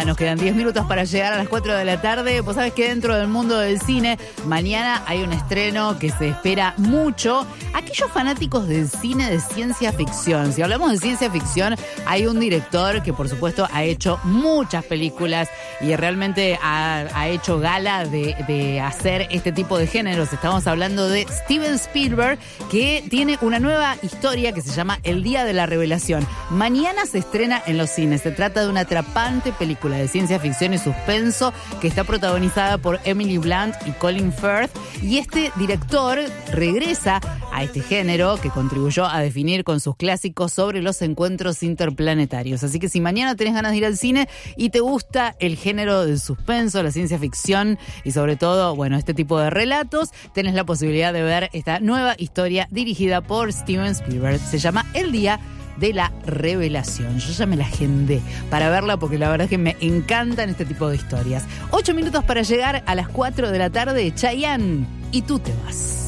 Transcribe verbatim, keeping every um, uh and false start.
Ya nos quedan diez minutos para llegar a las cuatro de la tarde. Vos sabés que dentro del mundo del cine, mañana hay un estreno que se espera mucho. Aquellos fanáticos del cine de ciencia ficción. Si hablamos de ciencia ficción, hay un director que por supuesto ha hecho muchas películas y realmente ha, ha hecho gala de, de hacer este tipo de géneros. Estamos hablando de Steven Spielberg, que tiene una nueva historia que se llama El Día de la Revelación. Mañana se estrena en los cines. Se trata de una atrapante película de ciencia ficción y suspenso que está protagonizada por Emily Blunt y Colin Firth. Y este director regresa a este género que contribuyó a definir con sus clásicos sobre los encuentros interplanetarios. Así que si mañana tenés ganas de ir al cine y te gusta el género del suspenso, la ciencia ficción y sobre todo, bueno, este tipo de relatos, tenés la posibilidad de ver esta nueva historia dirigida por Steven Spielberg. Se llama El Día de la Revelación. Yo ya me la agendé para verla porque la verdad es que me encantan este tipo de historias. Ocho minutos para llegar a las cuatro de la tarde. Chayanne, y tú te vas.